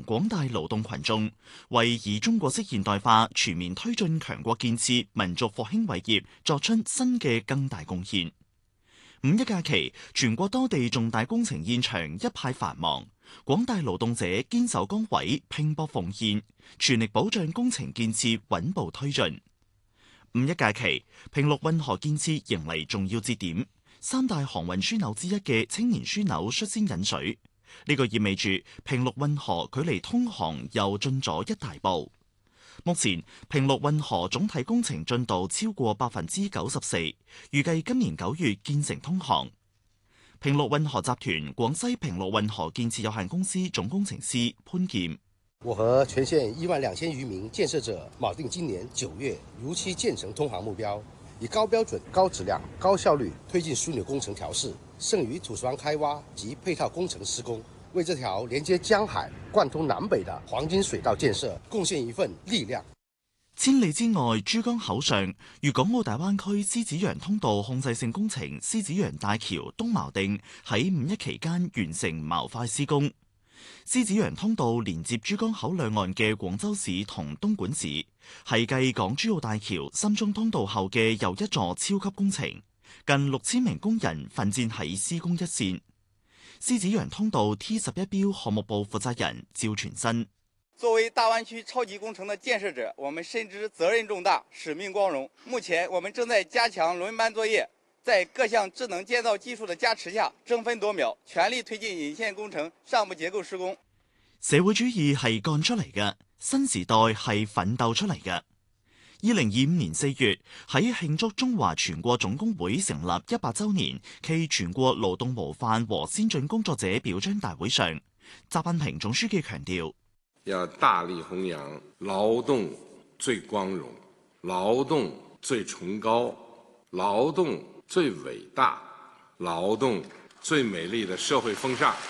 廣大勞動群眾，為以中國式現代化全面推進強國建設、民族復興偉業作出新嘅更大貢獻。五一假期，全國多地重大工程現場一派繁忙，廣大勞動者堅守崗位，拼搏奉獻，全力保障工程建設穩步推進。五一假期，平陸運河建設迎嚟重要節點，三大航運樞紐之一嘅青年樞紐率先引水，呢個意味住平陸運河距離通航又進咗一大步。目前平陸運河總體工程進度超過94%，預計今年9月建成通航。平陸運河集團廣西平陸運河建設有限公司總工程師潘劍： 我和全縣12000餘名建設者錨定今年9月如期建成通航目標，以高標準、高質量、高效率推進樞紐工程調試、剩餘土石灣開挖及配套工程施工，為這條連接江海、貫通南北的黃金水道建設貢獻一份力量。 千里之外，珠江口上，粵港澳大灣區獅子洋通道控制性工程獅子洋大橋東錨定喺五一期間完成模塊施工。獅子洋通道連接珠江口兩岸嘅廣州市同東莞市，係繼港珠澳大橋深中通道後嘅又一座超級工程，近6000名工人奮戰喺施工一線。獅子洋通道 T11標項目部負責人趙全新： 作為大灣區超級工程的建設者，我們深知責任重大，使命光榮。目前我們正在加強輪班作業，在各項智能建造技術的加持下，爭分奪秒，全力推進引線工程上部結構施工。 社會主義係幹出嚟嘅，新時代係奮鬥出嚟嘅。2025年4月，喺慶祝中華全國總工會成立100週年暨全國勞動模範和先進工作者表彰大會上，習近平總書記強調： 要大力弘揚勞動最光榮、勞動最崇高、勞動最偉大、勞動最美麗的社會風尚，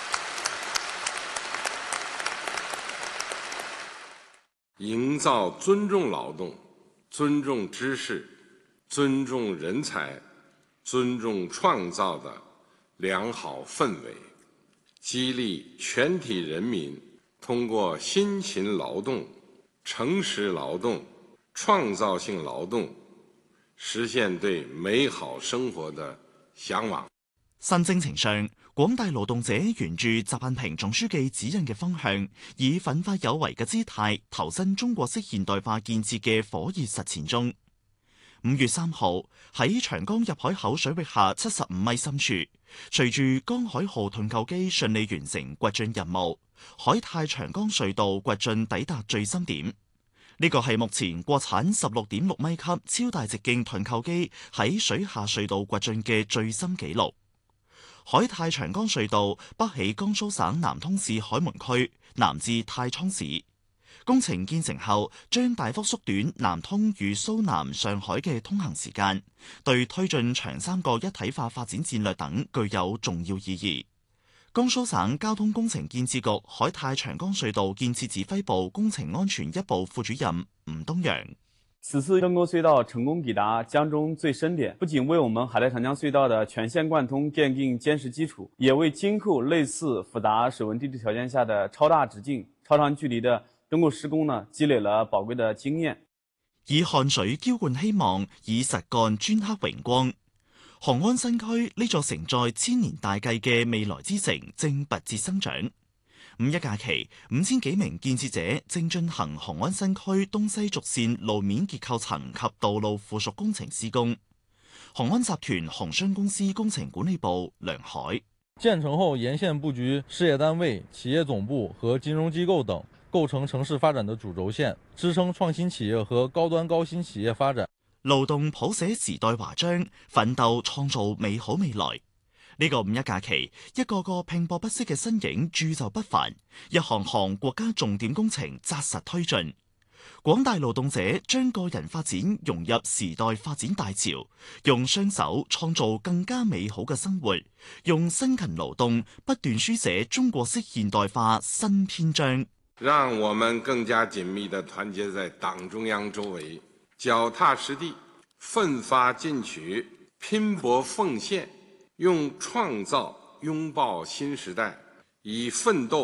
營造尊重勞動、尊重知識、尊重人才、尊重創造的良好氛圍，激勵全體人民通過辛勤勞動、誠實勞動、創造性勞動，實現對美好生活的向往。 新征程上，廣大勞動者沿住習近平總書記指引嘅方向，以奮發有為嘅姿態，投身中國式現代化建設嘅火熱實踐中。5月3號喺長江入海口水域下75米深處，隨住江海號盾構機順利完成掘進任務，海泰長江隧道掘進抵達最深點。呢個係目前國產16.6米級超大直徑盾構機喺水下隧道掘進嘅最深紀錄。海泰長江隧道北起江蘇省南通市海門區，南至太倉市。工程建成後，將大幅縮短南通與蘇南上海嘅通行時間，對推進長三角一體化發展戰略等具有重要意義。江蘇省交通工程建設局海泰長江隧道建設指揮部工程安全一部副主任吳東陽： 此次鄭溝隧道成功抵達江中最深點，不僅為我們海泰長江隧道的全線貫通奠定堅實基礎，也為今後類似複雜水文地質條件下的超大直徑、超長距離的登構施工呢，積累了寶貴的經驗。 以汗水澆灌希望，以實幹鐫刻榮光。雄安新區呢座承載千年大計嘅未來之城正拔節生長。五一假期，5000幾名建設者正進行雄安新區東西軸線路面結構層及道路附屬工程施工。雄安集團雄商公司工程管理部梁海： 建成後，沿線佈局事業單位、企業總部和金融機構等，構成城市發展的主軸線，支撐創新企業和高端高新企業發展。 勞動譜寫時代華章，奮鬥創造美好未來。呢個五一假期，一個個拼搏不息嘅身影鑄就不凡，一項項國家重點工程紮實推進。廣大勞動者將個人發展融入時代發展大潮，用雙手創造更加美好嘅生活，用辛勤勞動不斷書寫中國式現代化新篇章。 讓我們更加緊密地團結在黨中央周圍，腳踏實地，奮發進取，拼搏奉獻，用創造擁抱新時代，以奮鬥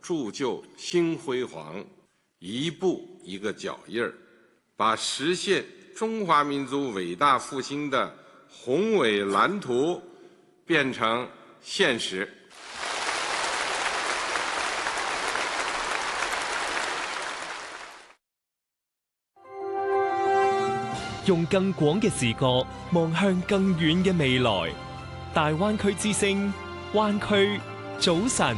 铸就新辉煌，一步一个脚印儿，把实现中华民族伟大复兴的宏伟蓝图变成现實。 用更廣嘅視角望向更遠嘅未來。大灣區之聲，灣區早晨。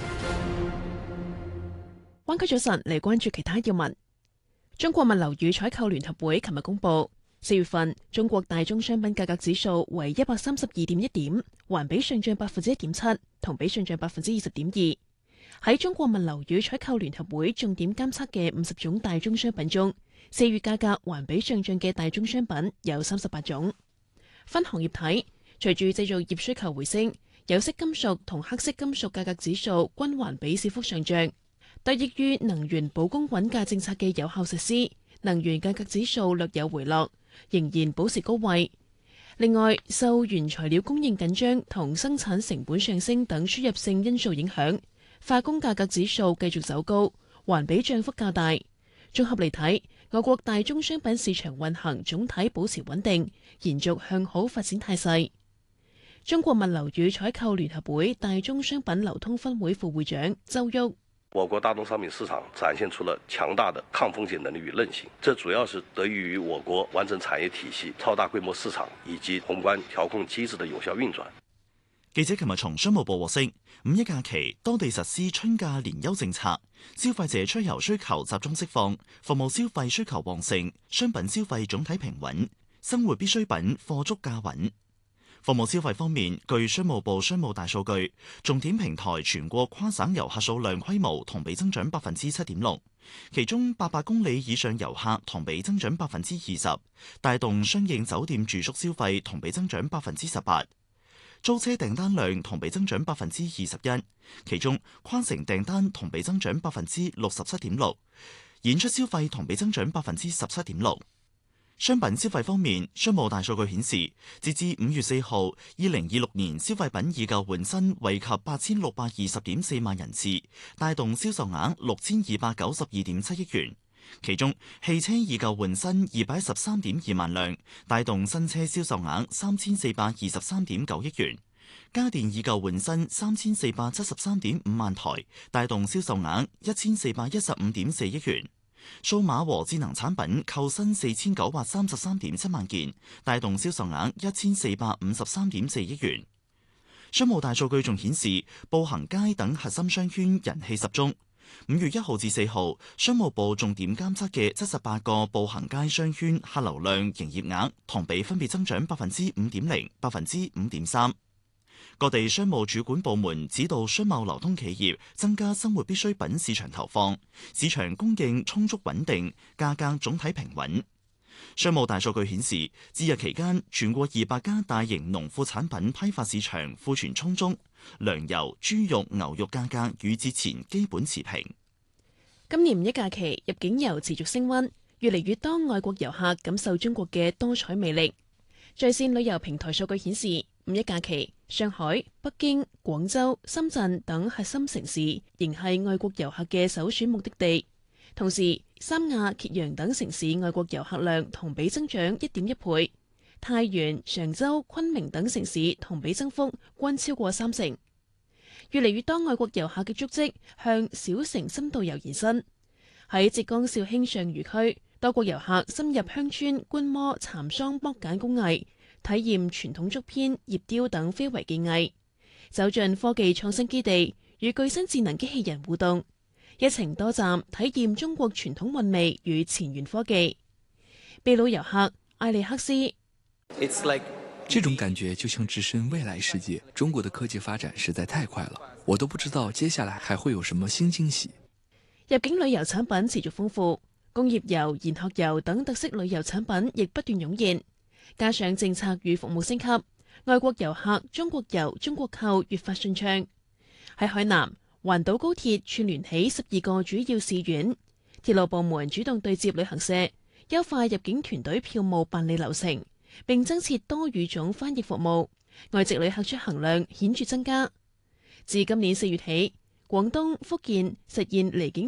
灣區早晨嚟關注其他要聞。中國物流與採購聯合會琴日公布，4月份中國大宗商品價格指數為132.1點，環比上漲1.7%，同比上漲20.2%。喺中國物流與採購聯合會重點監測嘅50種大宗商品中，4月價格環比上漲嘅大宗商品有38種。分行業睇，隨住製造業需求回升，有色金屬同黑色金屬價格指數均環比小幅上漲。得益於能源保供穩價政策嘅有效實施，能源價格指數略有回落，仍然保持高位。另外，受原材料供應緊張同生產成本上升等輸入性因素影響，化工價格指數繼續走高，環比漲幅較大。綜合嚟睇，我國大宗商品市場運行總體保持穩定，延續向好發展態勢。中國物流與採購聯合會大宗商品流通分會副會長周旭。 我國大宗商品市場展現出了強大的抗風險能力與韌性，這主要是得益於我國完整產業體系、超大規模市場以及宏觀調控機制的有效運轉。 記者琴日從商務部獲悉，五一假期多地實施春假連休政策，消費者出遊需求集中釋放，服務消費需求旺盛，商品消費總體平穩，生活必需品貨足價穩。服務消費方面，據商務部商務大數據，重點平台全國跨省遊客數量規模同比增長7.6%，其中800公里以上遊客同比增長20%，帶動相應酒店住宿消費同比增長18%。租車訂單量同比增長21%，其中跨城訂單同比增長67.6%，演出消費同比增長17.6%。商品消費方面，商務大數據顯示，截至5月4號，2026年消費品以舊換新惠及8620.4萬人次，帶動銷售額6292.7億元。其中，汽車以舊換新213.2萬輛，帶動新車銷售額3423.9億元；家電以舊換新3473.5萬台，帶動銷售額1415.4億元；數碼和智能產品購新4933.7萬件，帶動銷售額1453.4億元。商務大數據仲顯示，步行街等核心商圈人氣十足。5月1號至4號，商務部重點監測嘅78個步行街商圈客流量營業額同比分別增長5.0%、5.3%。各地商務主管部門指導商貿流通企業增加生活必需品市場投放，市場供應充足穩定，價格總體平穩。商務大數據顯示，節日期間全國200家大型農副產品批發市場庫存充足，糧油、豬肉、牛肉價格與節前基本持平。 今年五一假期入境遊持續升溫，越嚟越多外國遊客感受中國嘅多彩魅力。在線旅遊平台數據顯示，五一假期上海、北京、廣州、深圳等核心城市仍係外國遊客嘅首選目的地。同時，三亞、揭陽等城市外國遊客量同比增長1.1倍，太原、常州、昆明等城市同比增幅均超過30%。越嚟越多外國遊客嘅足跡向小城深度遊延伸。喺浙江紹興上虞區，多國遊客深入鄉村觀摩蠶桑剝繭工藝，體驗傳統竹編、葉雕等非遺技藝，走進科技創新基地，與具身智能機器人互動。一程多站體驗中國傳統韻味與前沿科技。秘魯遊客艾利克斯， 這種感覺就像置身未來世界。中國的科技發展實在太快了，我都不知道接下來還會有什麼新驚喜。 入境旅遊產品持續豐富，工業遊、研學遊等特色旅遊產品亦不斷湧現。加上政策與服務升級，外國遊客中國遊、中國購越發順暢。喺海南，環島高鐵串聯起12個主要市縣，鐵路部門主動對接旅行社，優化入境團隊票務辦理流程，並增設多語種翻譯服務，外籍旅客出行量顯著增加。自今年4月起， 廣東、福建實現離境